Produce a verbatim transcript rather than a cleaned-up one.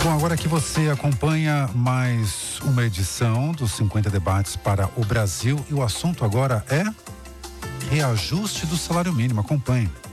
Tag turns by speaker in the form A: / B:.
A: Bom, agora que você acompanha mais uma edição dos cinquenta Debates para o Brasil, e o assunto agora é reajuste do salário mínimo. Acompanhe.